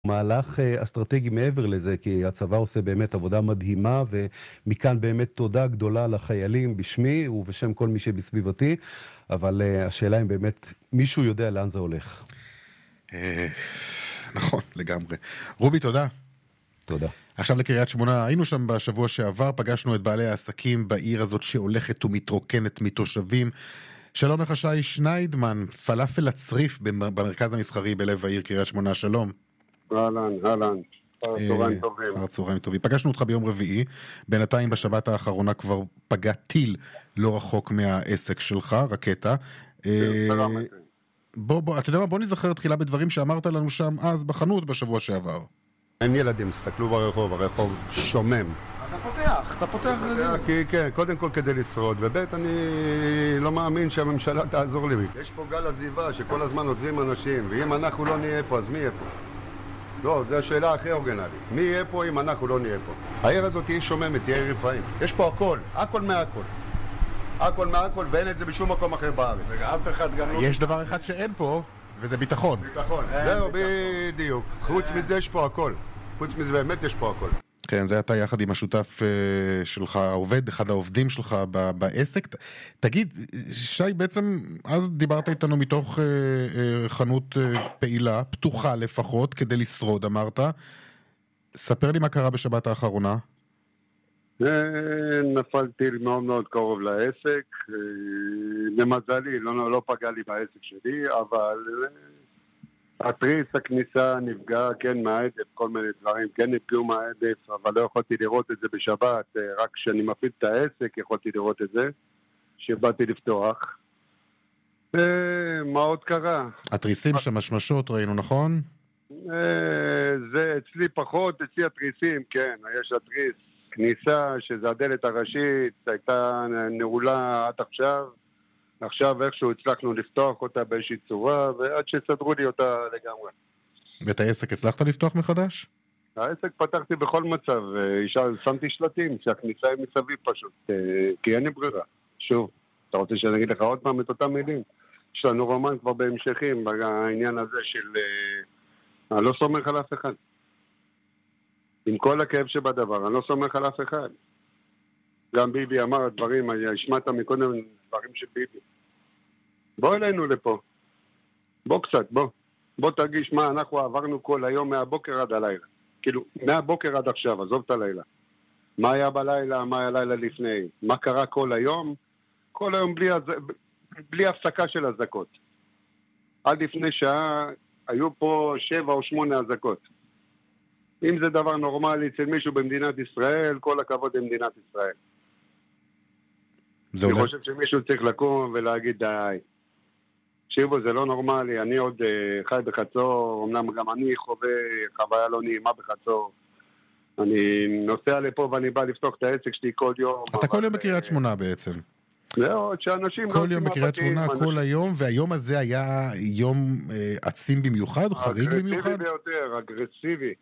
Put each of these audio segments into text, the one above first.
מהלך אסטרטגי מעבר לזה, כי הצבא עושה באמת עבודה מדהימה, ומכאן באמת תודה גדולה לחיילים בשמי ובשם כל מי שבסביבתי, אבל השאלה אם באמת מישהו יודע לאן זה הולך. נכון, לגמרי. רובי, תודה. תודה. עכשיו לקריית שמונה, היינו שם בשבוע שעבר, פגשנו את בעלי העסקים בעיר הזאת שהולכת ומתרוקנת מתושבים. שלום לך שי שניידמן, פלאפל הצריף במרכז המסחרי בלב העיר קריית שמונה, שלום. אהלן. צהריים טובים. צהריים טובים. פגשנו אותך ביום רביעי, בינתיים בשבת האחרונה כבר פגע טיל לא רחוק מהעסק שלך, רקטה. אתה יודע מה, בוא נזכר תחילה בדברים שאמרת לנו שם אז בחנות בשבוע שעבר. אין ילדים, הסתכלו ברחוב, הרחוב שומם. אתה פותח רגיל. כן, קודם כל כדי לשרוד, ובית אני לא מאמין שהממשלה תעזור לי. יש פה גל עזיבה שכל הזמן עוזבים אנשים, ואם אנחנו לא נהיה פה, אז מי יהיה פה? לא, זו השאלה הכי אורגנלית. מי יהיה פה אם אנחנו לא נהיה פה? העיר הזאת תהיה שוממת, תהיה רפאים. יש פה הכל מהכל. הכל מהכל, ואין את זה בשום מקום אחר בארץ. אף אחד גם לא... יש דבר אחד שאין פה, וזה ביטחון. זהו, בדיוק. חוץ מזה יש פה הכל. חוץ מזה באמת יש פה הכל. כן, זה אתה יחד עם השותף שלך, אחד העובדים שלך בעסק. תגיד, שי, בעצם אז דיברת איתנו מתוך חנות פעילה, פתוחה לפחות, כדי לשרוד, אמרת. ספר לי מה קרה בשבת האחרונה. נפלתי מאוד מאוד קרוב לעסק. למזלי, לא פגע לי בעסק שלי, אבל... התריס הכניסה נפגע, כן, מהעדף, כל מיני דברים, כן נפגעו מהעדף, אבל לא יכולתי לראות את זה בשבת, רק כשאני מפעיל את העסק יכולתי לראות את זה, שבאתי לפתוח. מה עוד קרה? התריסים שמשמשות ראינו, נכון? זה אצלי פחות, אצלי התריסים, כן, יש התריס כניסה, שזה הדלת הראשית, הייתה נעולה עד עכשיו, עכשיו איכשהו הצלחנו לפתוח אותה באיזושהי צורה, ועד שסדרו לי אותה לגמרי. ואת העסק הצלחת לפתוח מחדש? העסק פתחתי בכל מצב, שמתי שלטים, שהכניסה היא מסביב פשוט, כי אין לי ברירה. שוב, אתה רוצה שאני אגיד לך עוד פעם את אותם מילים? יש לנו רומן כבר בהמשכים, בעניין הזה של... אני לא סומך על אף אחד. עם כל הכאב שבדבר, אני לא סומך על אף אחד. גם ביבי אמר דברים, השמעת מקודם דברים של ביבי. בוא אלינו לפה. בוא קצת, בוא תרגיש מה אנחנו עברנו כל היום מהבוקר עד הלילה. כאילו, מהבוקר עד עכשיו, עזוב את הלילה. מה היה בלילה, מה היה לילה לפני. מה קרה כל היום? כל היום בלי הפסקה של הזקות. עד לפני שעה היו פה 7 או 8 הזקות. אם זה דבר נורמלי אצל מישהו במדינת ישראל, כל הכבוד במדינת ישראל. אני חושב שמישהו צריך לקום ולהגיד די. תקשיבו, זה לא נורמלי, אני עוד חי בחצור, אמנם גם אני חווה חוויה לא נעימה בחצור. אני נוסע לפה ואני בא לפתוח את העסק שלי כל יום. אתה כל יום בקריית שמונה בעצם. זהו, שאנשים... כל יום בקריית שמונה, כל היום, והיום הזה היה יום עצים במיוחד, או חריג במיוחד? אגרסיבי ביותר, אגרסיבי.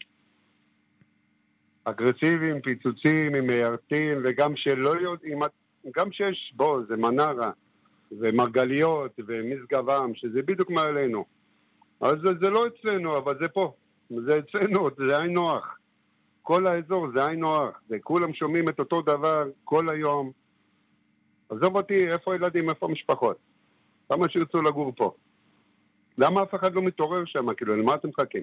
אגרסיביים, פיצוצים, עם מיירטים, וגם שלא יודעים, גם שיש, זה מנרה, ומרגליות, ומסגבם, שזה בדיוק מעלינו. אז זה לא אצלנו, אבל זה פה. זה אצלנו, זה עין נוח. כל האזור זה עין נוח. וכולם שומעים את אותו דבר כל היום. עזוב אותי, איפה ילדים, איפה משפחות? למה שירצו לגור פה? למה אף אחד לא מתעורר שם? כאילו, למה אתם מחכים?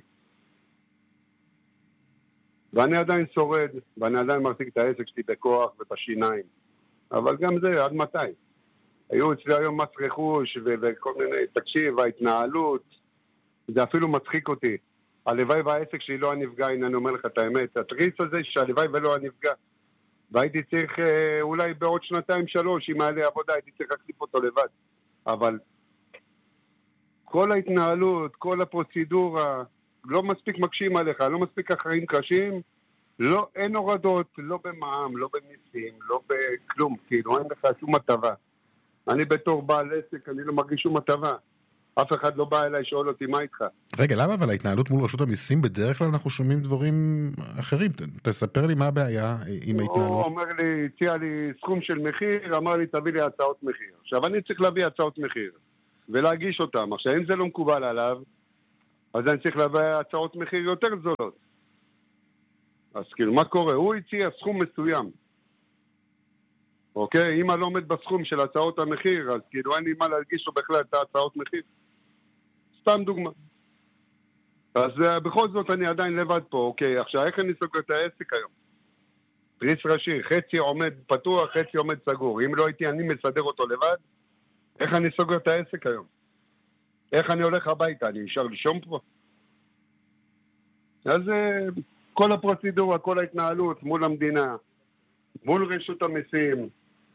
ואני עדיין שורד, ואני עדיין מחזיק את העסק שלי בכוח ובשיניים. אבל גם זה, עד מתי? היו אצלי היום מס רכוש וכל מיני, תקשיב, ההתנהלות, זה אפילו מצחיק אותי. הלוואי והעסק שלי לא הנפגע, הנה אני אומר לך את האמת. התריס הזה שהלוואי ולא הנפגע. והייתי צריך, אולי בעוד 2-3, אם היה לי עבודה, הייתי צריך להקליף אותו לבד. אבל כל ההתנהלות, כל הפרוצדורה, לא מספיק מקשים עליך, לא מספיק אחרים קשים, לא, אין הורדות, לא במע"מ, לא במיסים, לא בכלום, כאילו, אין לך שום מטבה. אני בתור בעל עסק, אני לא מרגיש שום מטבה. אף אחד לא בא אליי שואל אותי מה איתך. רגע, למה אבל ההתנהלות מול רשות המיסים, בדרך כלל אנחנו שומעים דברים אחרים. תספר לי מה הבעיה עם ההתנהלות. הוא אומר לי, הציע לי סכום של מחיר, אמר לי תביא לי הצעות מחיר. עכשיו אני צריך להביא הצעות מחיר, ולהגיש אותם. עכשיו אם זה לא מקובל עליו, אז אני צריך להביא הצעות מחיר יותר זולות. אז כאילו, מה קורה? הוא הציע סכום מסוים. אוקיי? אם אני לא עומד בסכום של הצעות המחיר, אז כאילו אין לי מה להרגיש לו בכלל את ההצעות מחיר. סתם דוגמה. אז בכל זאת אני עדיין לבד פה, אוקיי? עכשיו, איך אני סוגר את העסק היום? פריס ראשי, חצי עומד פתוח, חצי עומד סגור. אם לא הייתי אני מסדר אותו לבד, איך אני סוגר את העסק היום? איך אני הולך הביתה? אני נשאר לישון פה? אז כל הפרוצדורה, כל ההתנהלות מול המדינה, מול רשות המיסים,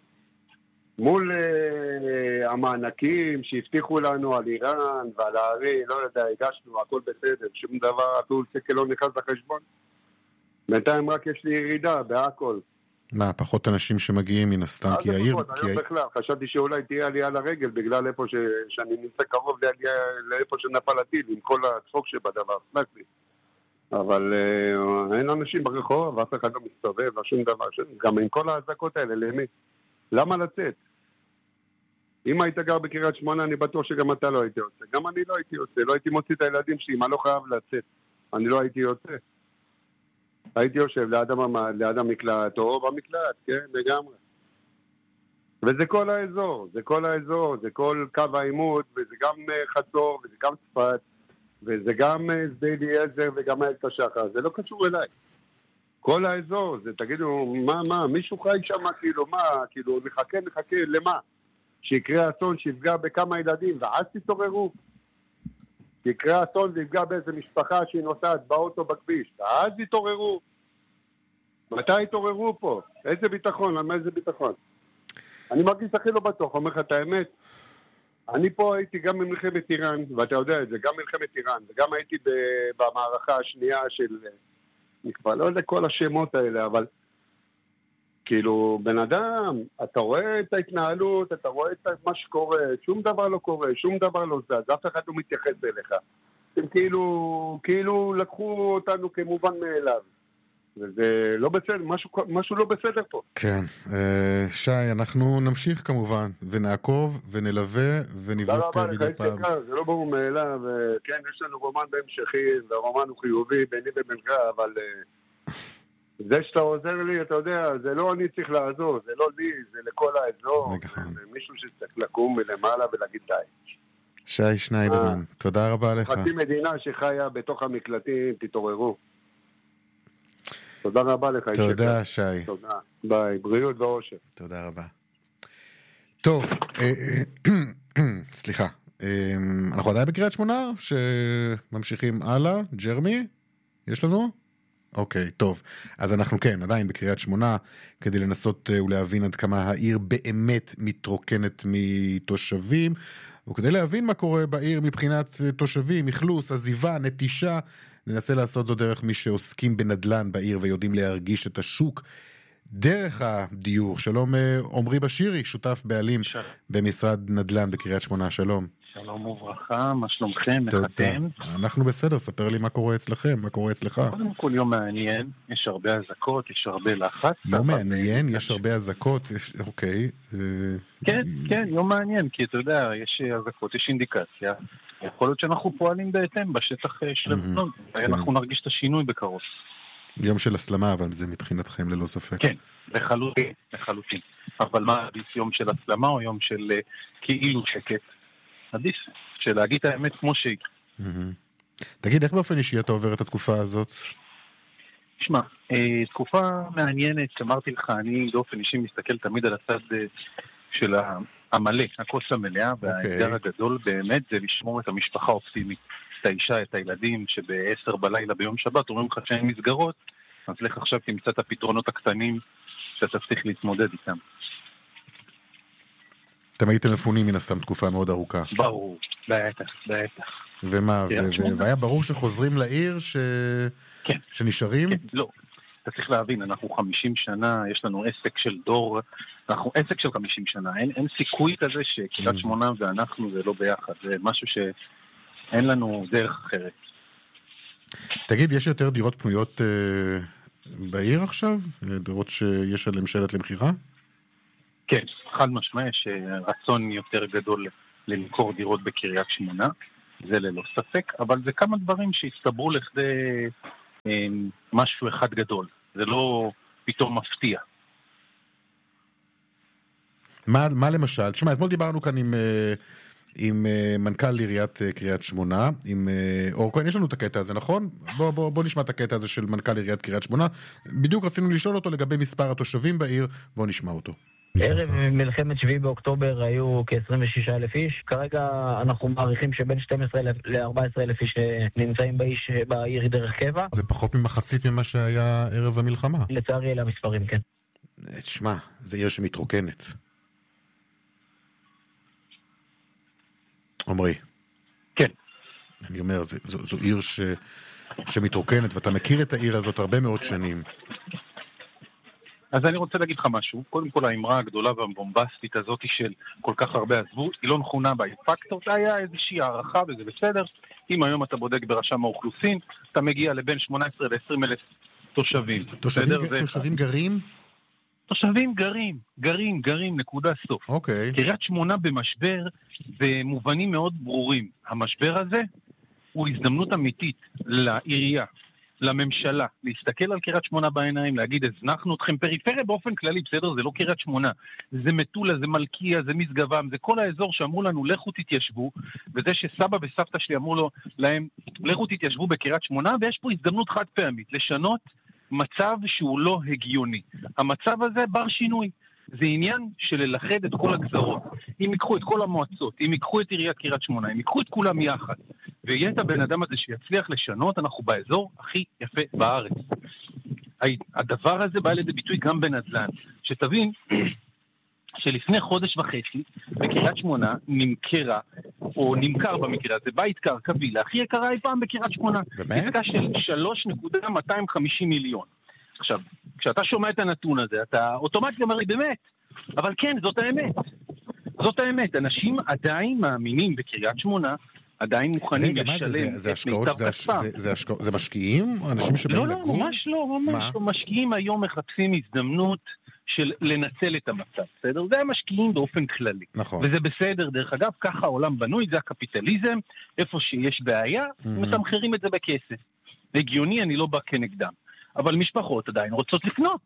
מול המענקים שהבטיחו לנו על איראן ועל הערי, לא יודע, הגשנו, הכל בסדר, שום דבר, אפילו שקל לא נכנס לחשבון. בינתיים רק יש לי ירידה בהכל. מה, פחות אנשים שמגיעים מן הסתם, כי העיר... בכלל, חשבתי שאולי תהיה עלייה לרגל, בגלל איפה שאני נמצא קרוב לאיפה שנפל הטיל, עם כל הצחוק שבדבר, סמך לי. אבל אין אנשים ברחוב, ואף אחד לא מסתובב, ושום דבר. גם עם כל ההזקות האלה, למי? למה לצאת? אם היית גר בקריית שמונה, אני בטוח שגם אתה לא הייתי יוצא. גם אני לא הייתי יוצא, לא הייתי מוציא את הילדים שלי, אם אני לא חייב לצאת. אני לא הייתי יוצא. הייתי יושב ליד המקלט, או במקלט, כן, לגמרי. וזה כל האזור, זה כל קו העימות, וזה גם חצור, וזה גם צפת, וזה גם שדה אליעזר, וגם איילת השחר, זה לא קשור אליי. כל האזור, זה תגידו, מה, מישהו חי שם, כאילו, נחכה, למה? שיקרה אסון שיפגע בכמה ילדים, ואז תתעוררו. יקרה אסון ויפגע באיזה משפחה שהיא נוסעת באוטו בכביש, ואז תתעוררו. מתי התעוררו פה? איזה ביטחון? למה איזה ביטחון? אני מרגיש הכי לא בטוח, אומר לך את האמת. אני פה הייתי גם במלחמת איראן, ואתה יודע את זה, גם מלחמת איראן, וגם הייתי במערכה השנייה של... אני כבר לא יודע כל השמות האלה, אבל... כאילו, בן אדם, אתה רואה את ההתנהלות, אתה רואה את מה שקורה, שום דבר לא קורה, שום דבר לא זז, אף אחד לא מתייחס אליך. הם כאילו לקחו אותנו כמובן מאליו. וזה לא בסדר, משהו לא בסדר פה. כן, שי, אנחנו נמשיך כמובן, ונעקוב, ונלווה, ונבדוק מדי פעם. זה לא ברור מאליו, כן, יש לנו רומן בהמשכי, והרומן הוא חיובי ביני ובינך, אבל זה שאתה עוזר לי, אתה יודע, זה לא אני צריך לעזור, זה לא לי, זה לכל האזור, זה מישהו שצריך לקום מלמעלה ולהגיד די. שי שניידרמן, תודה רבה לך. חצי מדינה שחיה בתוך המקלטים, תתעוררו. תודה רבה לך. תודה, שי. תודה. ביי, בריאות ואושר. תודה רבה. טוב, סליחה. אנחנו עדיין בקריית שמונה, שממשיכים הלאה. ג'רמי, יש לנו? אוקיי, טוב. אז אנחנו כן, עדיין בקריית שמונה, כדי לנסות ולהבין עד כמה העיר באמת מתרוקנת מתושבים, וכדי להבין מה קורה בעיר מבחינת תושבים, מחלוס, עזיבה, נטישה, ננסה לעשות זאת דרך מי שעוסקים בנדלן בעיר ויודעים להרגיש את השוק דרך הדיור. שלום עומרי בשירי, שותף בעלים במשרד נדלן בקריית שמונה, שלום. שלום וברכה, מה שלומכם? איך אתם? אנחנו בסדר, ספר לי מה קורה אצלכם, מה קורה אצלך. קודם כל יום מעניין, יש הרבה הזקות, יש הרבה לחץ. יום מעניין, יש הרבה הזקות, אוקיי. כן, יום מעניין, כי אתה יודע, יש הזקות, יש אינדיקציה. יכול להיות שאנחנו פועלים בהתאם בשטח של לבנון, ואנחנו נרגיש את השינוי בקרוב. יום של הסלמה, אבל זה מבחינתכם ללא ספק. כן, לחלוטין. אבל מה עדיף, יום של הסלמה או יום של כאילו שקט? עדיף, שלהגיד את האמת כמו שהיא. תגיד, איך באופן אישי אתה עובר את התקופה הזאת? תשמע, תקופה מעניינת, אמרתי לך, אני באופן אישי מסתכל תמיד על הצד של המלא, הכוס המלאה, והאתגר הגדול באמת זה לשמור את המשפחה האופטימית, את האישה, את הילדים, שב-10 בלילה ביום שבת אומרים לך שאין מסגרות, אז לך עכשיו תמצא את הפתרונות הקטנים שאתה צריך להתמודד איתם. אתם הייתם מפונים מן הסתם תקופה מאוד ארוכה. ברור, בטח. ומה, והיה ברור שחוזרים לעיר שנשארים? כן, לא. אתה צריך להבין, אנחנו 50 שנה, יש לנו עסק של דור, אנחנו עסק של 50 שנה, אין סיכוי כזה שקריית שמונה ואנחנו זה לא ביחד, זה משהו שאין לנו דרך אחרת. תגיד, יש יותר דירות פנויות בעיר עכשיו? דירות שיש עליהן שלט למחירה? כן, חד משמעי, יש רצון יותר גדול למכור דירות בקריית שמונה, זה ללא ספק, אבל זה כמה דברים שהצטברו לכדי משהו אחד גדול. זה לא פתאום מפתיע. מה למשל? תשמע, אתמול דיברנו כאן עם מנכ"ל עיריית קריית שמונה, עם אור כהן, יש לנו את הקטע הזה, נכון? בוא נשמע את הקטע הזה של מנכ"ל עיריית קריית שמונה. בדיוק רצינו לשאול אותו לגבי מספר התושבים בעיר, בוא נשמע אותו. ערב מלחמת 7 באוקטובר היו כ-26,000 איש, כרגע אנחנו מעריכים שבין 12,000 ל-14,000 איש נמצאים בעיר דרך קבע. זה פחות ממחצית ממה שהיה ערב המלחמה. לצערי אלה המספרים, כן. תשמע, זה עיר שמתרוקנת. עומרי. כן. אני אומר, זו עיר שמתרוקנת, ואתה מכיר את העיר הזאת הרבה מאוד שנים. אז אני רוצה להגיד לך משהו. קודם כל, האמרה הגדולה והבומבסטית הזאת של כל כך הרבה עזבו, היא לא נכונה באפקטות, היה איזושהי הערכה וזה בסדר. אם היום אתה בודק ברשם האוכלוסין, אתה מגיע לבין 18 ל-20 אלף תושבים. תושבים גרים? תושבים גרים, נקודה סוף. אוקיי. קריית שמונה במשבר במובנים מאוד ברורים. המשבר הזה הוא הזדמנות אמיתית לעירייה, לממשלה, להסתכל על קריית שמונה בעיניים, להגיד, הזנחנו אתכם, פריפריה באופן כללי, בסדר, זה לא קריית שמונה, זה מטולה, זה מלכיה, זה משגבם, זה כל האזור שאמרו לנו, לכו תתיישבו, וזה שסבא וסבתא שלי אמרו להם, לכו תתיישבו בקריית שמונה, ויש פה הזדמנות חד פעמית, לשנות מצב שהוא לא הגיוני. המצב הזה בר שינוי. זה עניין של ללכד את כל הגזרות. אם ייקחו את כל המועצות, אם ייקחו את עיריית קריית שמונה, אם ייקחו את כולם יחד, ויהיה את הבן אדם הזה שיצליח לשנות, אנחנו באזור הכי יפה בארץ. הדבר הזה בא לידי ביטוי גם בנדל"ן. שתבין שלפני חודש וחצי, בקריית שמונה נמכרה, או נמכר במקרה הזה, בית קרקע וילה, הכי יקרה אי פעם בקריית שמונה. באמת? עסקה של 3.250 מיליון. עכשיו, כשאתה שומע את הנתון הזה, אתה אוטומטית אומר לי, באמת, אבל כן, זאת האמת. זאת האמת. אנשים עדיין מאמינים בקריית שמונה, עדיין מוכנים לשלם את מיטב כספם. זה משקיעים? אנשים שבאים לגור? לא, ממש לא, ממש לא. משקיעים היום מחפשים הזדמנות של לנצל את המצב, בסדר? זה המשקיעים באופן כללי. נכון. וזה בסדר, דרך אגב, ככה העולם בנוי, זה הקפיטליזם, איפה שיש בעיה, מתמחרים את זה בכסף. הגיוני, אני לא בא כנגדם. אבל משפחות עדיין רוצות לקנות.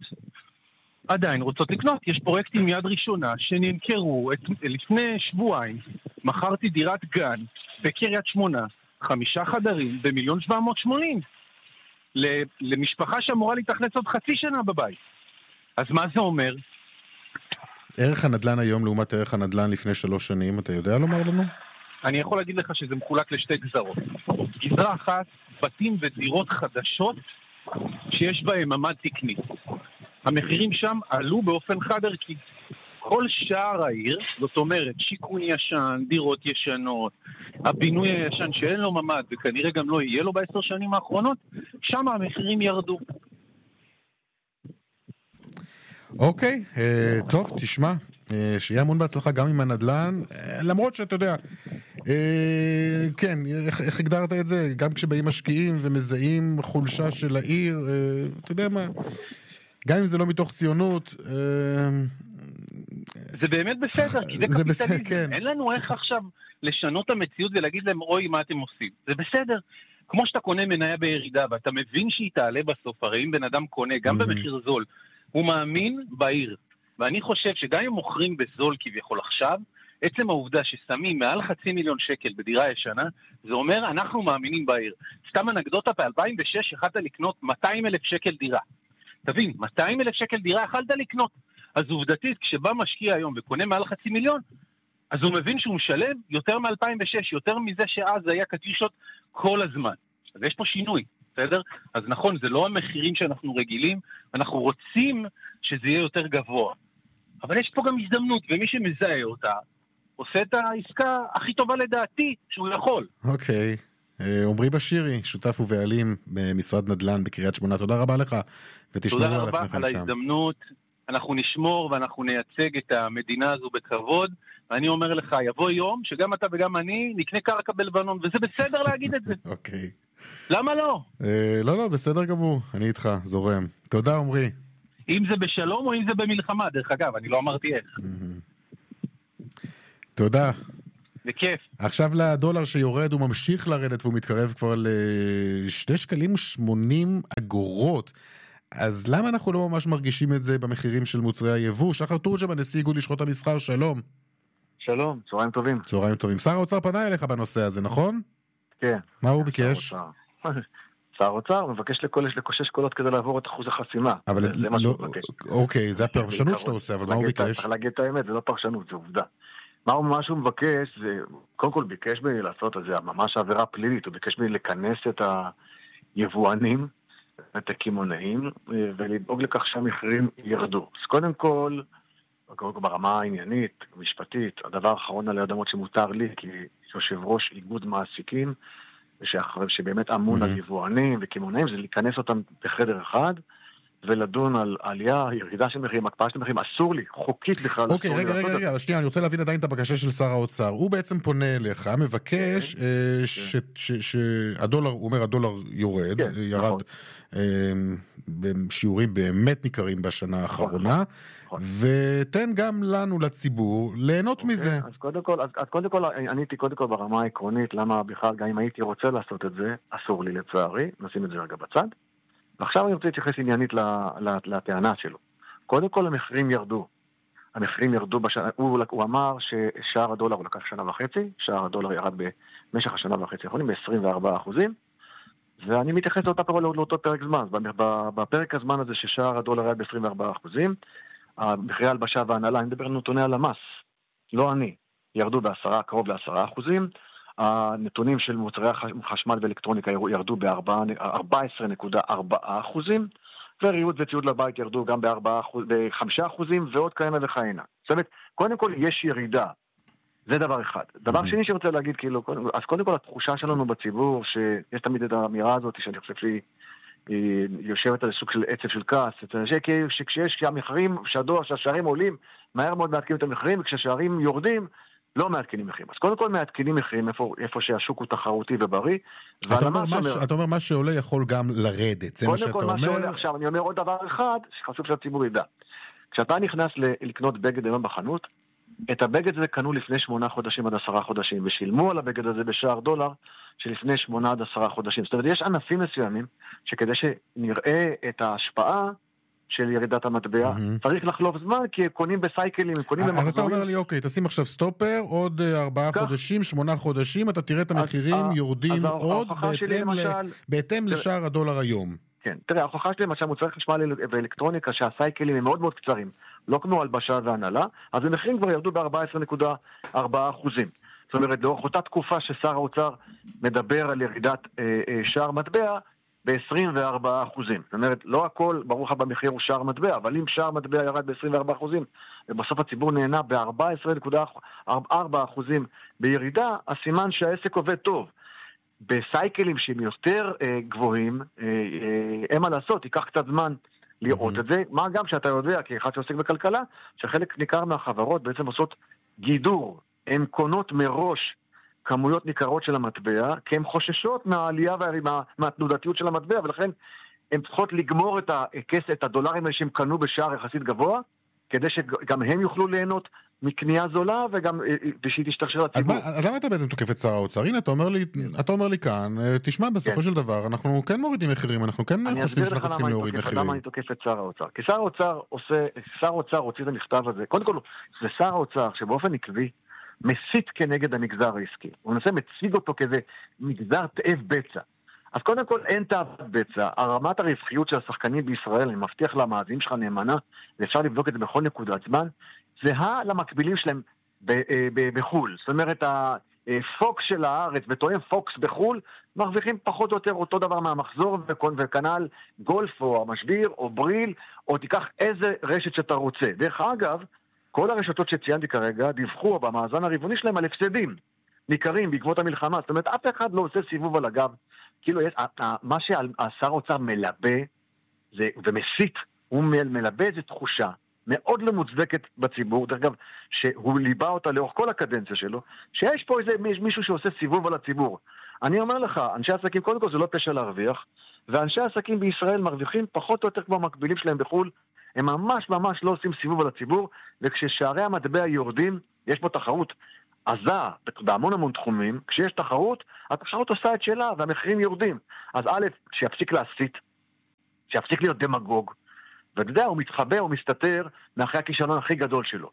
יש פרויקטים מיד ראשונה שנמכרו לפני שבועיים. מכרתי דירת גן בקריית שמונה, 5 חדרים ב1,780,000. למשפחה שאמורה להתאכלס עוד חצי שנה בבית. אז מה זה אומר? ערך הנדל"ן היום לעומת ערך הנדל"ן לפני 3 שנים, אתה יודע לומר לנו? אני יכול להגיד לך שזה מחולק לשתי גזרות. גזרה אחת, בתים ודירות חדשות שיש בהם ממד תקני. המחירים שם עלו באופן חד ערכי. כל שער העיר, זאת אומרת, שיכון ישן, דירות ישנות, הבינוי הישן שאין לו ממד וכנראה גם לא יהיה לו ב10 שנים האחרונות, שם המחירים ירדו. אוקיי, טוב, תשמע, שיהיה המון בהצלחה גם עם הנדל"ן, למרות שאתה יודע, כן, איך הגדרת את זה? גם כשבאים משקיעים ומזהים חולשה של העיר, אתה יודע מה, גם אם זה לא מתוך ציונות, זה באמת בסדר, כי זה קפיטליזם. כן. אין לנו איך עכשיו לשנות את המציאות ולהגיד להם, אוי, מה אתם עושים? זה בסדר. כמו שאתה קונה מניה בירידה, ואתה מבין שהיא תעלה בסוף, הרי אם בן אדם קונה, גם במחיר זול, הוא מאמין בעיר. ואני חושב שגם אם מוכרים בזול כביכול עכשיו, עצם העובדה ששמים מעל 500,000 שקל בדירה ישנה, זה אומר, אנחנו מאמינים בעיר. סתם אנקדוטה, ב-2006 יכלת לקנות 200,000 שקל דירה. תבין, 200,000 שקל דירה יכלת לקנות. אז עובדתית, כשבא משקיע היום וקונה מעל 500,000, אז הוא מבין שהוא משלם יותר מ-2006, יותר מזה שאז היה קטישות כל הזמן. אז יש פה שינוי, בסדר? אז נכון, זה לא המחירים שאנחנו רגילים, אנחנו רוצים שזה יהיה יותר גבוה. אבל יש פה גם הזדמנות, ומי שמזהה אותה, עושה את העסקה הכי טובה לדעתי שהוא יכול. אוקיי. עומרי בשירי, שותף ובעלים במשרד נדל"ן בקריית שמונה, תודה רבה לך, ותשמרו על עצמכם שם. תודה רבה על ההזדמנות, אנחנו נשמור ואנחנו נייצג את המדינה הזו בכבוד, ואני אומר לך, יבוא יום שגם אתה וגם אני נקנה קרקע בלבנון, וזה בסדר להגיד את זה. אוקיי. למה לא? לא, בסדר גמור, אני איתך, זורם. תודה, עומרי. אם זה בשלום או אם זה במלחמה, דרך אגב, אני לא אמרתי איך. תודה. בכיף. עכשיו לדולר שיורד, הוא ממשיך לרדת והוא מתקרב כבר ל2 שקלים ו80 אגורות. אז למה אנחנו לא ממש מרגישים את זה במחירים של מוצרי היבוא? שחר תורג'מן, נשיא איגוד לשכות המסחר, שלום. שלום, צהריים טובים. צהריים טובים. שר האוצר פנה אליך בנושא הזה, נכון? כן. מה הוא ביקש? שר האוצר מבקש לקושש קולות כדי לעבור את אחוז החסימה. אבל זה מה שהוא מבקש. אוקיי, זה הפרשנות שאתה עושה, אבל מה הוא ביקש? צריך להגיד את האמת, זה לא פרשנות, זה עובדה. מה שהוא מבקש, זה, קודם כל ביקש בי לעשות את זה, ממש עבירה פלילית, הוא ביקש בי לכנס את היבואנים, את הקמעונאים, ולדאוג לכך שהמחירים ירדו. אז קודם כל ברמה העניינית, משפטית, הדבר האחרון על האדמות שמותר לי, כי יושב ראש איגוד מעסיקים, שבאמת אמון על יבואנים וקמעונאים, זה להיכנס אותם בחדר אחד, ולדון על עלייה, ירידה של מחירים, הקפאה של מחירים, אסור לי, חוקית בכלל. אוקיי, רגע, אבל שנייה, אני רוצה להבין עדיין את הבקשה של שר האוצר. הוא בעצם פונה אליך, מבקש שהדולר, הוא אומר הדולר יורד, ירד בשיעורים באמת ניכרים בשנה האחרונה, ותן גם לנו לציבור ליהנות מזה. אז קודם כל, עניתי קודם כל ברמה העקרונית, למה בכלל גם אם הייתי רוצה לעשות את זה, אסור לי לצערי, נשים את זה רגע בצד. ועכשיו אני רוצה להתייחס עניינית לטענה שלו. קודם כל המחירים ירדו. המחירים ירדו בשנה, הוא אמר ששער הדולר הוא לקח 1.5 שנה, שער הדולר ירד במשך 1.5 שנה האחרונים ב-24%, ואני מתייחס לאותו פרק זמן. בפרק הזמן הזה ששער הדולר ירד ב-24%, המחירי הלבשה והנהלה, אני מדבר על נתוני הלמ"ס, לא אני, ירדו קרוב ל10%, הנתונים של מוצרי חשמל ואלקטרוניקה ירדו ב-14.4%, וריהוט וציוד לבית ירדו גם ב-5% ועוד כהנה וכהנה. זאת אומרת, קודם כל יש ירידה, זה דבר אחד. דבר שני שרוצה להגיד, אז קודם כל התחושה שלנו בציבור, שיש תמיד את האמירה הזאת, שאני חושב שהיא יושבת על סוג של עצב של כעס, שכשיש המחירים, שהשערים עולים, מהר מאוד מעדכנים את המחירים, וכשהשערים יורדים, לא מעדכנים מחירים. אז קודם כל מעדכנים מחירים איפה שהשוק הוא תחרותי ובריא. אתה אומר מה שעולה יכול גם לרדת, זה מה שאתה אומר? קודם כל מה שעולה, עכשיו אני אומר עוד דבר אחד, שחשוב שהציבור ידע. כשאתה נכנס לקנות בגד היום בחנות, את הבגד הזה קנו לפני 8 חודשים עד 10 חודשים, ושילמו על הבגד הזה בשער דולר שלפני 8 עד 10 חודשים. זאת אומרת, יש ענפים מסוימים שכדי שנראה את ההשפעה של ירידת המטבע, צריך לחלוף זמן, כי קונים בסייקלים, קונים במחזורים. אז אתה אומר לי, אוקיי, תשים עכשיו סטופר, עוד 4 חודשים, 8 חודשים, אתה תראה את המחירים יורדים עוד בהתאם לשער הדולר היום. כן, תראה, ההוכחה שלי למשל מוצרי חשמל ואלקטרוניקה, שהסייקלים הם מאוד מאוד קצרים, לא כמו הלבשה והנהלה, אז המחירים כבר ירדו ב-14.4%. זאת אומרת, לאורך אותה תקופה ששר האוצר מדבר על ירידת שער מטבע, ב-24%. זאת אומרת, לא הכל ברוך במחיר הוא שער מטבע, אבל אם שער מטבע ירד ב-24%, ובסוף הציבור נהנה ב-14.4% בירידה, הסימן שהעסק עובד טוב. בסייקלים שהם יותר גבוהים, אין מה לעשות, ייקח קצת זמן לראות את זה. מה גם שאתה יודע, כאחד שעוסק בכלכלה, שחלק ניכר מהחברות בעצם עושות גידור. הן קונות מראש כמויות ניכרות של המטבע, כי הן חוששות מהעלייה מהתנודתיות של המטבע, ולכן הן צריכות לגמור את הדולרים שהם קנו בשער יחסית גבוה, כדי שגם הם יוכלו ליהנות מקנייה זולה, וגם שהיא תשתרשר לציבור. אז למה אתה בעצם תוקף את שר האוצר? הנה, אתה אומר לי כאן, תשמע, בסופו של דבר, אנחנו כן מורידים מחירים, אנחנו כן חושבים שאנחנו צריכים להוריד מחירים. למה אני תוקף את שר האוצר? כי שר האוצר הוציא את המכתב הזה, קודם כל, זה שר האוצר שבאופן עקבי, מסית כנגד המגזר העסקי. הוא מנסה מציג אותו כזה מגזר תאב בצע. אז קודם כל אין תאוות בצע. הרמת הרווחיות של השחקנים בישראל, אני מבטיח למאזינים שלך נאמנה, ואפשר לבדוק את זה בכל נקודת זמן, זהה למקבילים שלהם בחול. זאת אומרת, הפוקס של הארץ וטוען פוקס בחול, מרוויחים פחות או יותר אותו דבר מהמחזור, וכנ"ל גולף או המשביר או בריל, או תיקח איזה רשת שאתה רוצה. דרך אגב, כל הרשתות שציינתי כרגע דיווחו במאזן הרבעוני שלהם על הפסדים ניכרים בעקבות המלחמה. זאת אומרת, אף אחד לא עושה סיבוב על הגב. כאילו, מה שהשר האוצר מלבה ומסית, הוא מלבה איזו תחושה מאוד לא מוצדקת בציבור, דרך אגב, שהוא ליבה אותה לאורך כל הקדנציה שלו, שיש פה איזה מישהו שעושה סיבוב על הציבור. אני אומר לך, אנשי עסקים, קודם כל זה לא פשע להרוויח, ואנשי עסקים בישראל מרוויחים פחות או יותר כמו המקבילים שלהם בחול, הם ממש ממש לא עושים סיבוב על הציבור, וכששערי המטבע יורדים, יש פה תחרות עזה בהמון תחומים, כשיש תחרות, התחרות עושה את שלה והמחירים יורדים. אז א', שיפסיק להסית, שיפסיק להיות דמגוג, ואתה יודע, הוא מתחבא, הוא מסתתר מאחרי הכישלון הכי גדול שלו.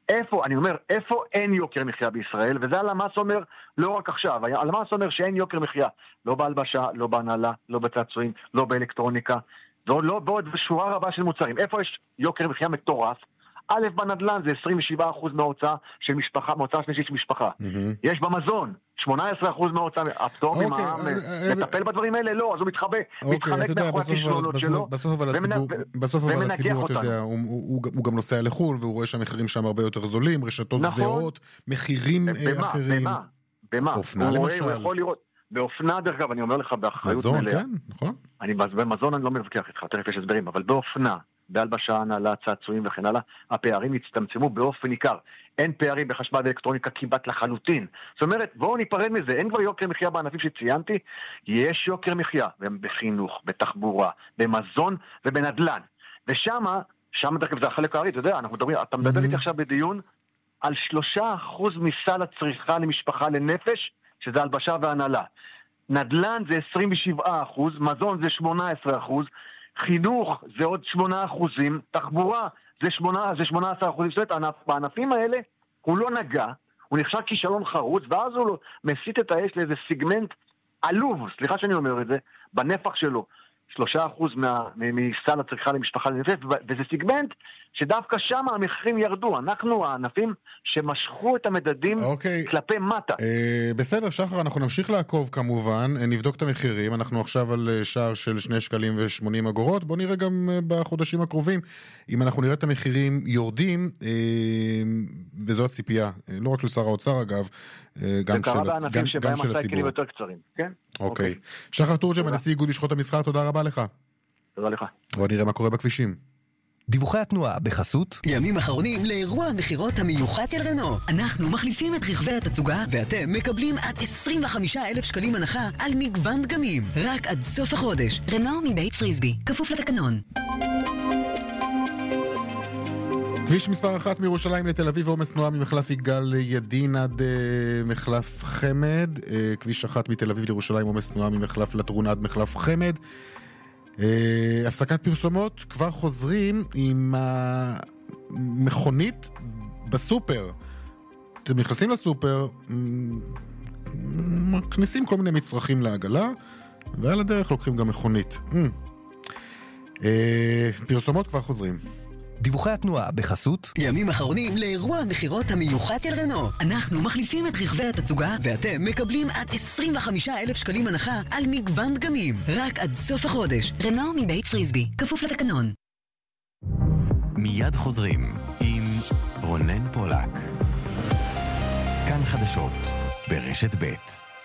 איפה אין יוקר מחיה בישראל, וזה הלמ"ס אומר לא רק עכשיו, הלמ"ס אומר שאין יוקר מחיה, לא בהלבשה, לא בהנהלה, לא בצעצועים, לא באלקטרוניקה, ועוד שורה רבה של מוצרים. איפה יש יוקר מחיה מטורף? א', בנדל"ן זה 27% מההוצאה של משפחה, מההוצאה השלישית של משפחה. יש במזון 18% מההוצאה, הפטור ממע"מ מטפל בדברים האלה? לא, אז הוא מתחמק מאחורי הכישלונות שלו. בסוף אבל הציבור, אתה יודע, הוא גם נוסע לחול, והוא רואה שהמחירים שם הרבה יותר זולים, רשתות זהות, מחירים אחרים. במה? אופנה למשל. הוא יכול לראות. באופנה, דרך אגב, אני אומר לך באחריות מלאה. מזון, כן, נכון. במזון אני לא מתווכח איתך, תכף יש הסברים, אבל באופנה, בהלבשה, הנהלה, צעצועים וכן הלאה, הפערים הצטמצמו באופן ניכר. אין פערים בחשמל ואלקטרוניקה כמעט לחלוטין. זאת אומרת, בואו ניפרד מזה, אין כבר יוקר מחיה בענפים שציינתי, יש יוקר מחיה בחינוך, בתחבורה, במזון ובנדל"ן. ושמה דרך זה החלק הארי, אתה יודע, אתה מדבר איתי עכשיו בדיון על 3% מסל הצריכה למשפחה לנפש, שזה הלבשה והנהלה. נדל"ן זה 27%, מזון זה 18%, חינוך זה עוד 8%, תחבורה זה 18%. זאת אומרת, בענפים האלה הוא לא נגע, הוא נחשב כישלון חרוץ, ואז הוא מסית את האש לאיזה סיגמנט עלוב, סליחה שאני אומר את זה, בנפח שלו. 3% מסל הצריכה למשפחה לנפש, וזה סיגמנט שדווקא שם המחירים ירדו. אנחנו הענפים שמשכו את המדדים כלפי מטה. בסדר, שחר, אנחנו נמשיך לעקוב כמובן, נבדוק את המחירים, אנחנו עכשיו על שער של 2 שקלים ו80 אגורות, בוא נראה גם בחודשים הקרובים, אם אנחנו נראה את המחירים יורדים, וזו הציפייה, לא רק לשר האוצר אגב, גם של הציבור. זה קרה בענפים שבהם הסייקלים יותר קצרים, כן? אוקיי. שחר תורג'מן, נשיא איגוד לשכות המסחר, תודה רבה לך. תודה לך. בוא נראה מה קורה בכבישים. דיווחי התנועה בחסות ימים אחרונים לאירוע המחירות המיוחד של רנו. אנחנו מחליפים את רכבי התצוגה ואתם מקבלים עד 25,000 שקלים הנחה על מגוון דגמים רק עד סוף החודש. רנו מבית פריסבי, כפוף לתקנון. כביש מספר 1 מירושלים לתל אביב, עומס תנועה ממחלף יגאל ידין עד מחלף חמד. כביש 1 מתל אביב לירושלים, עומס תנועה ממחלף לטרון עד מחלף חמד. הפסקת פרסומות, כבר חוזרים עם המכונית בסופר. אתם נכנסים לסופר, מכניסים כל מיני מצרכים לעגלה, ועל הדרך לוקחים גם מכונית. פרסומות כבר חוזרים. דיווחי התנועה בחסות ימים אחרונים לאירוע המחירות המיוחד של רנו. אנחנו מחליפים את רכבי התצוגה ואתם מקבלים עד 25,000 שקלים הנחה על מגוון דגמים רק עד סוף החודש. רנו מבית פריסבי, כפוף לתקנון. מיד חוזרים עם רונן פולק. כאן חדשות ברשת ב'.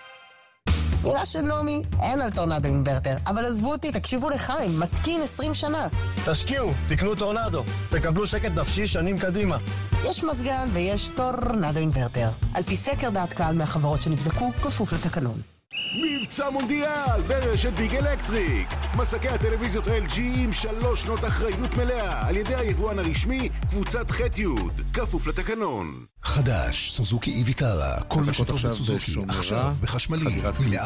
מילה של נומי, אין על טורנדו אינברטר, אבל עזבו אותי, תקשיבו לחיים, מתקין 20 שנה. תשקיעו, תקנו טורנדו, תקבלו שקט נפשי שנים קדימה. יש מזגן ויש טורנדו אינברטר. על פי סקר דעת קהל מהחברות שנבדקו, כפוף לתקנון. מבצע מונדיאל ברשת ביג אלקטריק. מסקי הטלוויזיות LG עם 3 שנות אחריות מלאה על ידי היבואן הרשמי קבוצת ח'-י', כפוף לתקנון. חדש, סוזוקי ויטרה, כל מה שטוב בסוזוקי, עכשיו בחשמלי,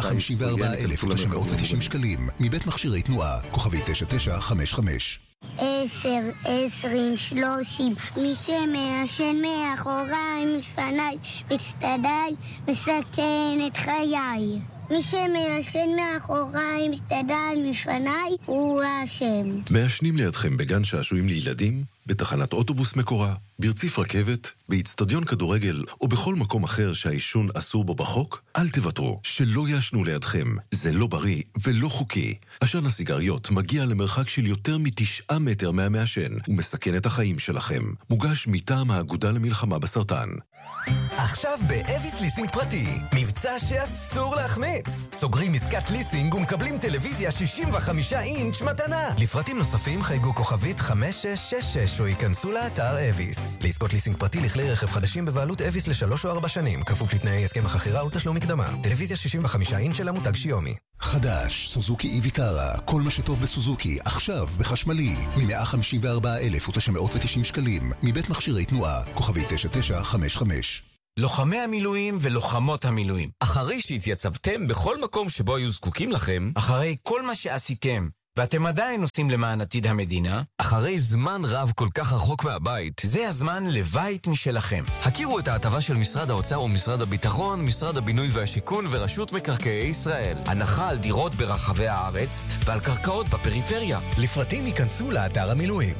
מ-154,990 שקלים, מבית מכשירי תנועה, כוכבי 9955. 10, 20, 30, מי שמעשן מאחוריי, מפניי, מצטדיי, מסכן את חיי. מי שמעשן מאחוריי, מצטדיי, מפניי, הוא האשם. מעשנים לידכם בגן שעשועים לילדים, בתחנת אוטובוס מקורה, ברציף רכבת, באצטדיון כדורגל או בכל מקום אחר שהעישון אסור בו בחוק, אל תוותרו, שלא יעשנו לידכם. זה לא בריא ולא חוקי. עשן הסיגריות מגיע למרחק של יותר מ9 מטר מהמעשן ומסכן את החיים שלכם. מוגש מטעם האגודה למלחמה בסרטן. עכשיו באביס ליסינג פרטי, מבצע שאסור להחמיץ. סוגרים עסקת ליסינג ומקבלים טלוויזיה 65 אינץ' מתנה. לפרטים נוספים חייגו כוכבית 5666 או ייכנסו לאתר אביס. לעסקות ליסינג פרטי לכלי רכב חדשים בבעלות אביס ל3 או 4 שנים, כפוף לתנאי הסכם החכירה ותשלום מקדמה. טלוויזיה 65 אינץ' של המותג שיומי. חדש, סוזוקי ויטרה, כל מה שטוב בסוזוקי, עכשיו בחשמלי, מ-154,990 שקלים, מבית מכשירי תנועה, כוכבי 9955. לוחמי המילואים ולוחמות המילואים. אחרי שהתייצבתם בכל מקום שבו היו זקוקים לכם, אחרי כל מה שעשיתם, ואתם עדיין עושים למען עתיד המדינה, אחרי זמן רב כל כך רחוק מהבית, זה הזמן לבית משלכם. הכירו את ההטבה של משרד האוצר ומשרד הביטחון, משרד הבינוי והשיכון ורשות מקרקעי ישראל. הנחה על דירות ברחבי הארץ ועל קרקעות בפריפריה. לפרטים ייכנסו לאתר המילואים.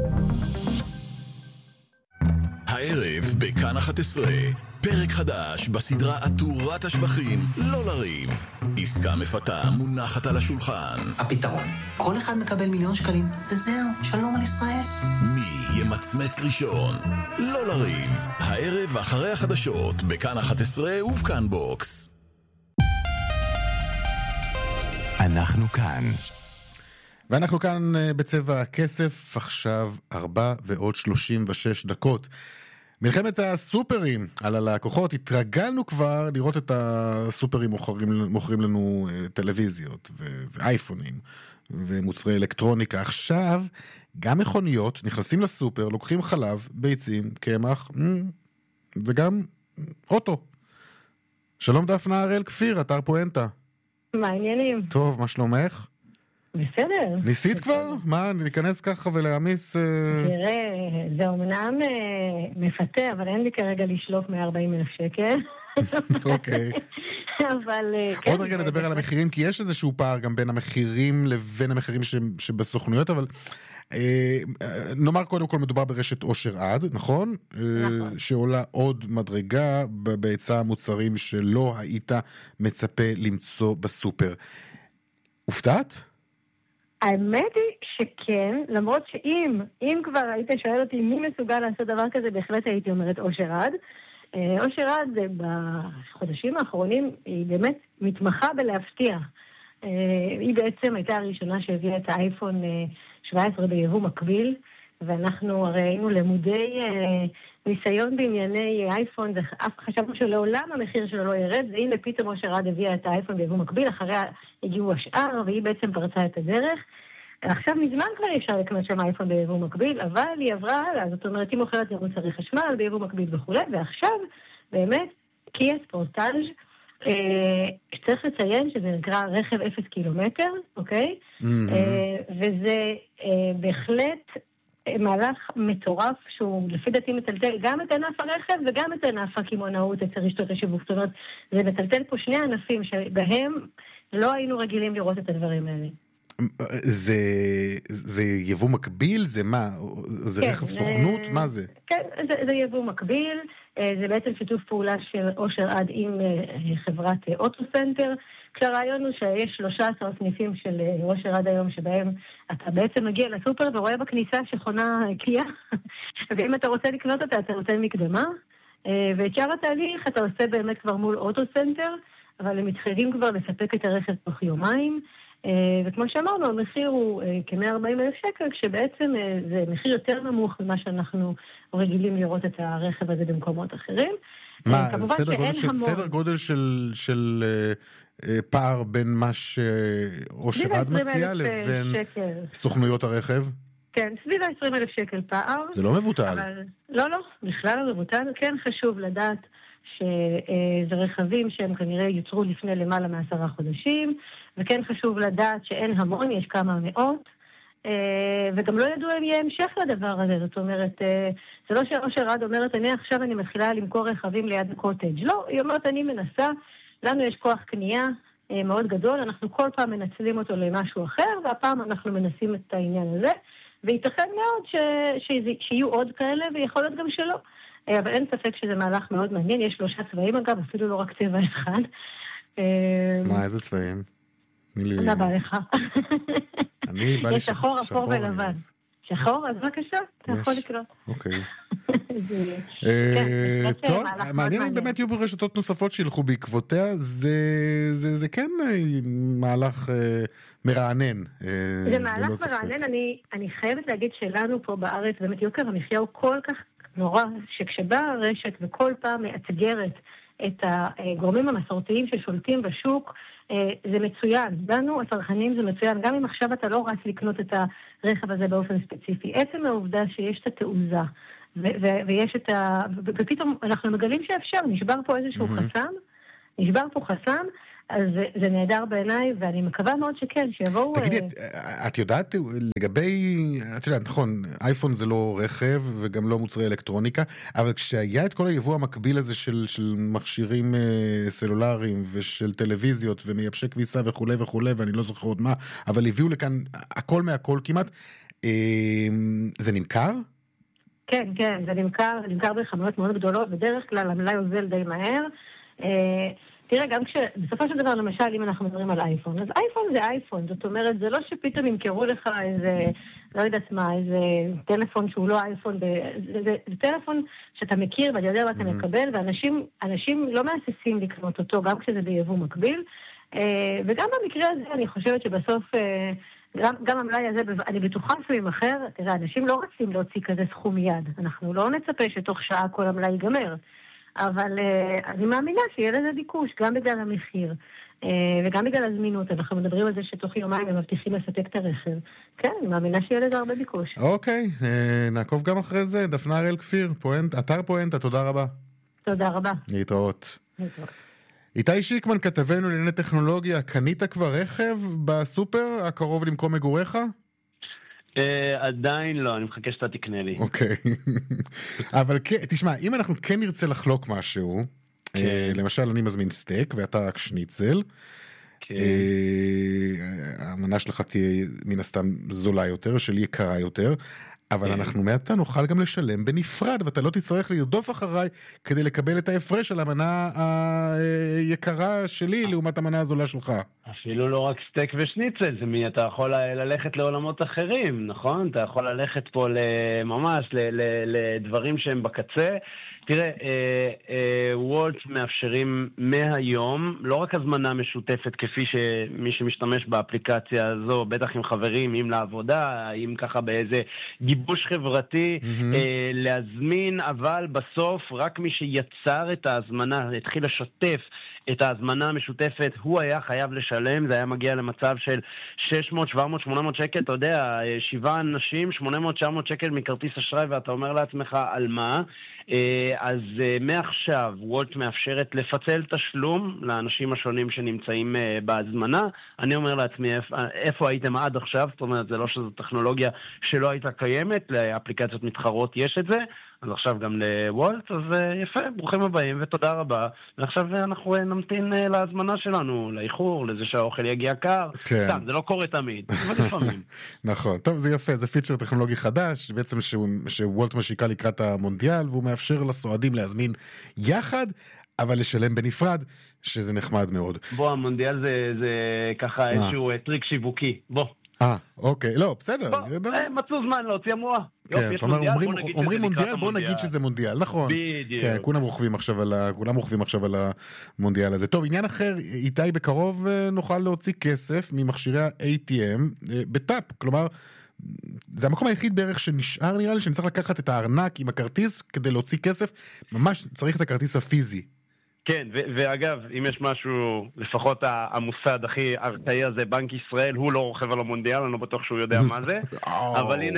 הערב בכאן 11, פרק חדש בסדרה עטורת השבחים, לא לריב. עסקה מפתה מונחת על השולחן. הפתרון, כל אחד מקבל $1,000,000, וזהו, שלום על ישראל. מי ימצמץ ראשון? לא לריב. הערב אחרי החדשות, בכאן 11 ובכאן בוקס. אנחנו כאן. ואנחנו כאן בצבע הכסף, עכשיו 4:36. מלחמת הסופרים על הלקוחות, התרגלנו כבר לראות את הסופרים מוכרים לנו טלוויזיות ואייפונים ומוצרי אלקטרוניקה. עכשיו גם מכוניות נכנסים לסופר, לוקחים חלב, ביצים, קמח וגם אוטו. שלום דפנה הראל כפיר, אתר פואנטה. מה העניינים? טוב, מה שלומך? בסדר. ניסית כבר? מה, ניכנס ככה ולהעמיס? תראה, זה אומנם מפתה, אבל אין לי כרגע לשלוף $140,000. אוקיי. אבל... עוד רגע נדבר על המחירים, כי יש איזשהו פער גם בין המחירים לבין המחירים שבסוכנויות, אבל נאמר קודם כל מדובר ברשת אושר עד, נכון? נכון. שעולה עוד מדרגה בהיצע המוצרים שלא היית מצפה למצוא בסופר. הופתעת? האמת היא שכן, למרות שאם כבר היית שואל אותי מי מסוגל לעשות דבר כזה, בהחלט הייתי אומרת אושר עד. אושר עד בחודשים האחרונים היא באמת מתמחה בלהפתיע. היא בעצם הייתה הראשונה שהביאה את האייפון 17 ביבוא מקביל, ואנחנו הרי היינו למודי ניסיון בענייני אייפון, ואף חשבנו שלעולם המחיר שלו לא ירד, והנה פתאום אושר עד הביאה את האייפון ביבוא מקביל, אחריה הגיעו השאר, והיא בעצם פרצה את הדרך. עכשיו מזמן כבר אפשר לקנות שם אייפון ביבוא מקביל, אבל היא עברה הלאה, זאת אומרת, היא מוכרת גם מוצרי חשמל ביבוא מקביל וכו', ועכשיו באמת קיה ספורטאז' צריך לציין שזה נקרא רכב 0 קילומטר, אוקיי? וזה בהחלט מהלך מטורף שהוא לפי דעתי מטלטל גם את ענף הרכב וגם את ענף הקמעונאות אצל רשתות השיווק. זאת אומרת, זה מטלטל פה שני ענפים שבהם לא היינו רגילים לראות את הדברים האלה. זה יבוא מקביל? זה מה? זה כן, רכב סוכנות? מה זה? כן, זה יבוא מקביל. זה בעצם שיתוף פעולה של אושר עד עם חברת אוטוסנטר. כשהרעיון הוא שיש 13 סניפים של אושר עד היום שבהם אתה בעצם מגיע לסופר ורואה בכניסה שחונה קיה. ואם אתה רוצה לקנות אותה, אתה נותן מקדמה. ואת שאר התהליך אתה עושה באמת כבר מול אוטוסנטר, אבל הם מתחייבים כבר לספק את הרכב תוך יומיים. וכמו שאמרנו, המחיר הוא כ$140,000, כשבעצם זה מחיר יותר נמוך ממה שאנחנו רגילים לראות את הרכב הזה במקומות אחרים. מה, סדר גודל של פער בין מה שאושר עד מציע לבין סוכנויות הרכב? כן, סביב $20,000 פער. זה לא מבוטל. לא, בכלל לא מבוטל. כן חשוב לדעת שזה רכבים שהם כנראה יוצרו לפני למעלה מ10 חודשים, וכן חשוב לדעת שאין המון, יש כמה מאות, וגם לא ידעו אם יהיה המשך לדבר הזה. זאת אומרת, זה לא שאושר עד אומרת, עכשיו אני מתחילה למכור רכבים ליד הקוטג'. לא, היא אומרת, אני מנסה, לנו יש כוח קנייה מאוד גדול, אנחנו כל פעם מנצלים אותו למשהו אחר, והפעם אנחנו מנסים את העניין הזה, וייתכן מאוד שיהיו עוד כאלה, ויכול להיות גם שלא. אבל אין ספק שזה מהלך מאוד מעניין, יש 3 צבעים אגב, אפילו לא רק צבע אחד. מה, איזה צבעים? מה בא לך? אני בא לי שחור, אפור ולבן. שחור, אז בבקשה, אתה יכול לקרוא. אוקיי. טוב, מעניין אם באמת יהיו ברשתות נוספות שילכו בעקבותיה, זה כן מהלך מרענן. זה מהלך מרענן, אני חייבת להגיד שלנו פה בארץ, באמת יוקר המחיה הוא כל כך נורא, שכשבאה הרשת וכל פעם מאתגרת את הגורמים המסורתיים ששולטים בשוק, זה מצוין. לנו, הצרכנים, זה מצוין. גם אם עכשיו אתה לא רץ לקנות את הרכב הזה באופן ספציפי. עצם העובדה שיש את התעוזה ויש את ופתאום אנחנו מגלים שאפשר, נשבר פה איזשהו חסם, אז זה נהדר בעיניי, ואני מקווה מאוד שכן, שיבואו... תגידי, את יודעת לגבי, את יודעת, נכון, אייפון זה לא רכב וגם לא מוצרי אלקטרוניקה, אבל כשהיה את כל היבוא המקביל הזה של מכשירים סלולריים ושל טלוויזיות ומייבשי כביסה וכו' וכו', ואני לא זוכר עוד מה, אבל הביאו לכאן הכל מהכל כמעט, זה נמכר? כן, זה נמכר בחנויות מאוד גדולות, בדרך כלל המלאי יוזל די מהר. תראה, גם בסופו של דבר, למשל, אם אנחנו מדברים על אייפון, אז אייפון זה אייפון, זאת אומרת, זה לא שפתאום ימכרו לך איזה, לא יודעת מה, איזה טלפון שהוא לא אייפון, זה טלפון שאתה מכיר ואתה יודע מה אתה מקבל, ואנשים לא מהססים לקנות אותו, גם כשזה ביבוא מקביל, וגם במקרה הזה אני חושבת שבסוף... גם המלאי הזה, אני בטוחה לפעמים אחר, תראה, אנשים לא רוצים להוציא כזה סכום מיד. אנחנו לא נצפה שתוך שעה כל המלאי ייגמר. אבל אני מאמינה שיהיה לזה ביקוש, גם בגלל המחיר, וגם בגלל הזמינות. אנחנו מדברים על זה שתוך יומיים הם מבטיחים לספק את הרכב. כן, אני מאמינה שיהיה לזה הרבה ביקוש. אוקיי, נעקוב גם אחרי זה. דפנה הראל כפיר, אתר פואנטה, תודה רבה. תודה רבה. להתראות. איתי שיקמן, כתבנו לענייני טכנולוגיה, קנית כבר רכב בסופר הקרוב למקום מגוריך? עדיין לא, אני מחכה שאתה תקנה לי. אוקיי. אבל תשמע, אם אנחנו כן נרצה לחלוק משהו, למשל אני מזמין סטייק ואתה רק שניצל, המנה שלך תהיה מן הסתם זולה יותר, שלי יקרה יותר, אבל אנחנו מעתה נוכל גם לשלם בנפרד, ואתה לא תצטרך לרדוף אחריי כדי לקבל את ההפרש על המנה היקרה שלי לעומת המנה הזולה שלך. אפילו לא רק סטייק ושניצל, אתה יכול ללכת לעולמות אחרים, נכון? אתה יכול ללכת פה ממש לדברים שהם בקצה. תראה, וולט מאפשרים מהיום, לא רק הזמנה משותפת כפי שמי שמשתמש באפליקציה הזו, בטח עם חברים, עם לעבודה, עם ככה באיזה גיבוש חברתי, להזמין, אבל בסוף רק מי שיצר את ההזמנה, התחיל לשתף את ההזמנה המשותפת, הוא היה חייב לשלם, זה היה מגיע למצב של 600, 700, 800 שקל, אתה יודע, 7 אנשים, 800, 900 שקל מכרטיס אשראי, ואתה אומר לעצמך על מה? אז מעכשיו וולט מאפשרת לפצל תשלום לאנשים השונים שנמצאים בהזמנה. אני אומר לעצמי, איפה הייתם עד עכשיו? זאת אומרת, זה לא שזו טכנולוגיה שלא הייתה קיימת, לאפליקציות מתחרות יש את זה, אז עכשיו גם לוולט, אז יפה, ברוכים הבאים ותודה רבה. ועכשיו אנחנו נמתין להזמנה שלנו, לאיחור, לזה שהאוכל יגיע קר. סתם, זה לא קורה תמיד, אבל לפעמים. נכון, טוב, זה יפה, זה פיצ'ר טכנולוגי חדש, בעצם שוולט משיקה לקראת המונדיאל, והוא מאפשר לסועדים להזמין יחד, אבל לשלם בנפרד, שזה נחמד מאוד. בוא, המונדיאל זה ככה איזשהו טריק שיווקי, בוא. אוקיי, לא, בסדר. מצאו זמן להוציא אמורה. כן, אומרים מונדיאל, בוא נגיד שזה מונדיאל, נכון. בדיוק. כולם רוכבים עכשיו על המונדיאל הזה. טוב, עניין אחר, איתי בקרוב נוכל להוציא כסף ממכשירי ה-ATM בטאפ, כלומר, זה המקום היחיד בערך שנשאר, נראה לי, שאני צריך לקחת את הארנק עם הכרטיס כדי להוציא כסף, ממש צריך את הכרטיס הפיזי. כן, ואגב, אם יש משהו, לפחות המוסד הכי ארכאי הזה, בנק ישראל, הוא לא רוכב על המונדיאל, אני לא בטוח שהוא יודע מה זה, אבל הנה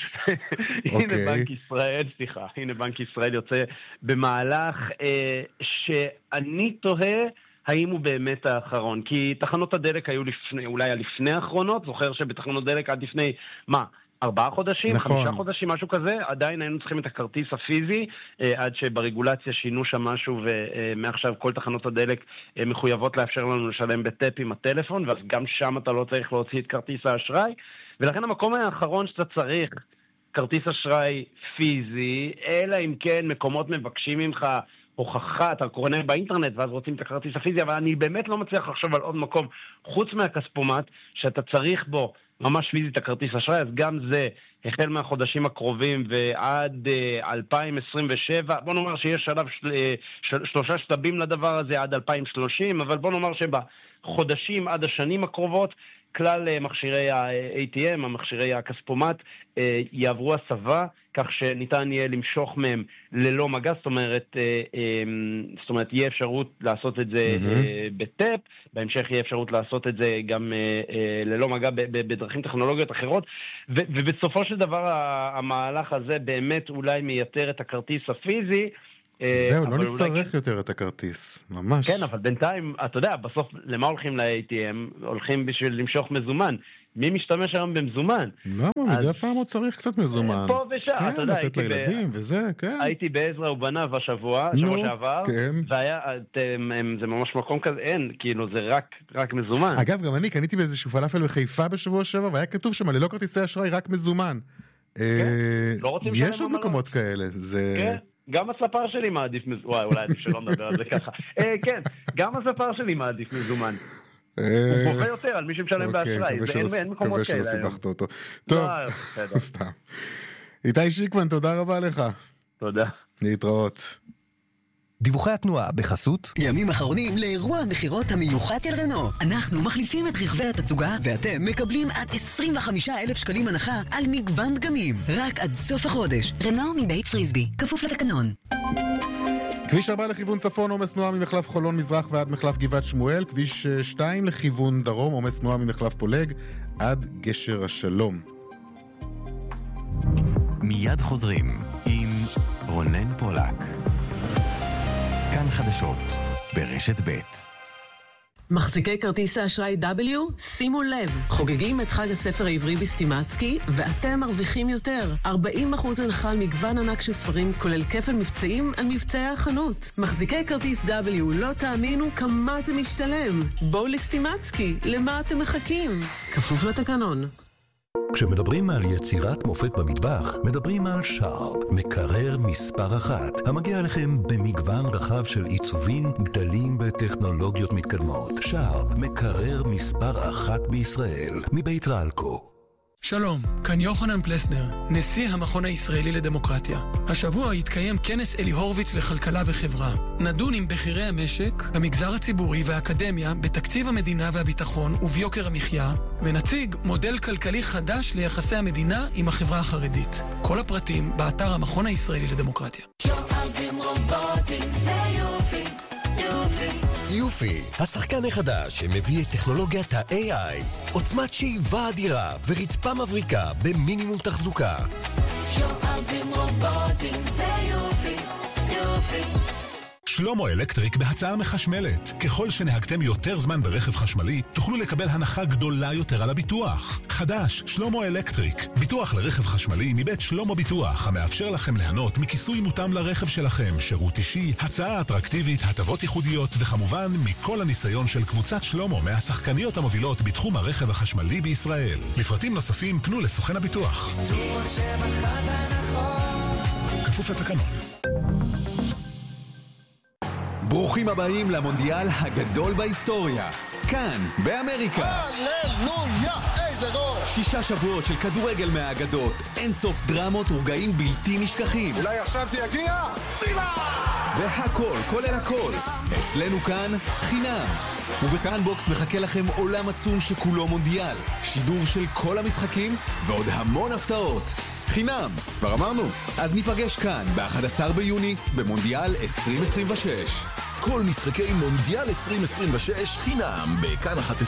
בנק ישראל יוצא במהלך שאני תוהה האם הוא באמת האחרון, כי תחנות הדלק היו אולי לפני האחרונות, זוכר שבתחנות דלק עד לפני, 4 חודשים, נכון. 5 חודשים, משהו כזה, עדיין היינו צריכים את הכרטיס הפיזי, עד שברגולציה שינו שם משהו, ומעכשיו כל תחנות הדלק מחויבות לאפשר לנו לשלם בטאפ עם הטלפון, ואז גם שם אתה לא צריך להוציא את כרטיס האשראי, ולכן המקום האחרון שאתה צריך כרטיס אשראי פיזי, אלא אם כן מקומות מבקשים ממך הוכחה, אתה קורא באינטרנט ואז רוצים את הכרטיס הפיזי, אבל אני באמת לא מצליח לחשוב על עוד מקום, חוץ מהכספומט, שאתה צריך בו ממש פיזית הכרטיס אשראי, אז גם זה החל מהחודשים הקרובים ועד 2027, בוא נאמר שיש שלב 3 שלבים לדבר הזה עד 2030, אבל בוא נאמר שבחודשים עד השנים הקרובות, כלל מכשירי ה-ATM, המכשירי הכספומט, יעברו הסבה כך שניתן יהיה למשוך מהם ללא מגע, זאת אומרת, יהיה אפשרות לעשות את זה בטאפ, בהמשך יהיה אפשרות לעשות את זה גם ללא מגע בדרכים טכנולוגיות אחרות, ובסופו של דבר המהלך הזה באמת אולי מייתר את הכרטיס הפיזי, זהו, לא נצטרך יותר את הכרטיס, ממש. כן, אבל בינתיים, אתה יודע, בסוף למה הולכים ל-ATM? הולכים בשביל למשוך מזומן. מי משתמש היום במזומן? למה? מדי פעם עוד צריך קצת מזומן. פה ושעה, אתה יודע, לתת לילדים וזה, כן. הייתי בעזרא ובניו השבוע שעבר, והיה, זה ממש מקום כזה, אין, כאילו זה רק מזומן. אגב, גם אני קניתי באיזשהו פלאפל בחיפה בשבוע שעבר, והיה כתוב שם, ללא כרטיסי אשראי, רק מזומן. יש עוד מקומות כאלה, זה... כן. גם הספר שלי מעדיף מזומן, וואי, אולי עדיף שלא נדבר על זה ככה. כן, גם הספר שלי מעדיף מזומן. הוא בוכה יותר על מי שמשלם באשראי, ואין מקומות כאלה. מקווה שלא סיבכת אותו. טוב, סתם. איתי שיקמן, תודה רבה לך. תודה. להתראות. דיווחי התנועה בחסות ימים אחרונים לאירוע המחירות המיוחד של רנו. אנחנו מחליפים את רכבי התצוגה ואתם מקבלים עד 25,000 שקלים הנחה על מגוון דגמים. רק עד סוף החודש. רנו מבית פריסבי, כפוף לתקנון. כביש 4 לכיוון צפון, עומס תנועה ממחלף חולון מזרח ועד מחלף גבעת שמואל. כביש 2 לכיוון דרום, עומס תנועה ממחלף פולג עד גשר השלום. מיד חוזרים עם רונן פולק. כאן חדשות ברשת ב'. מחזיקי כרטיס האשראי W, שימו לב, חוגגים את חג הספר העברי בסטימצקי, ואתם מרוויחים יותר. 40% הנחה על מגוון ענק של ספרים, כולל כפל מבצעים על מבצעי החנות. מחזיקי כרטיס W, לא תאמינו כמה זה משתלם. בואו לסטימצקי, למה אתם מחכים? כפוף לתקנון. כשמדברים על יצירת מופת במטבח, מדברים על שרפ, מקרר מספר 1, המגיע לכם במגוון רחב של עיצובים גדלים בטכנולוגיות מתקדמות. שרפ, מקרר מספר 1 בישראל, מבית רלקו. שלום, כאן יוחנן פלסנר, נשיא המכון הישראלי לדמוקרטיה. השבוע יתקיים כנס אלי הורוביץ לכלכלה וחברה. נדון עם בכירי המשק, המגזר הציבורי והאקדמיה בתקציב המדינה והביטחון וביוקר המחיה, ונציג מודל כלכלי חדש ליחסי המדינה עם החברה החרדית. כל הפרטים באתר המכון הישראלי לדמוקרטיה. שואבים רובוטים, זה יופי, יופי. יופי, השחקן החדש שמביא את טכנולוגיית ה-AI, עוצמת שאיבה אדירה ורצפה מבריקה במינימום תחזוקה. שואבים רובוטים, זה יופי, יופי. שלמה אלקטריק בהצעה מחשמלת. ככל שנהגתם יותר זמן ברכב חשמלי, תוכלו לקבל הנחה גדולה יותר על הביטוח. חדש, שלמה אלקטריק. ביטוח לרכב חשמלי מבית שלמה ביטוח, המאפשר לכם ליהנות מכיסוי מותאם לרכב שלכם, שירות אישי, הצעה אטרקטיבית, הטבות ייחודיות, וכמובן מכל הניסיון של קבוצת שלמה מהשחקניות המובילות בתחום הרכב החשמלי בישראל. לפרטים נוספים פנו לסוכן הביטוח. כפוף לתקנון. ברוכים הבאים למונדיאל הגדול בהיסטוריה. כאן, באמריקה. הללויה, איזה גול! 6 שבועות של כדורגל מהאגדות, אין סוף דרמות ורגעים בלתי נשכחים. אולי עכשיו זה יגיע? טימה! והכל, כולל הכל. אצלנו כאן, חינם. ובכאן בוקס מחכה לכם עולם עצום שכולו מונדיאל. שידור של כל המשחקים ועוד המון הפתעות. חינם, כבר אמרנו. אז ניפגש כאן ב-11 ביוני במונדיאל 2026. כל משחקי מונדיאל 2026 חינם בכאן 11.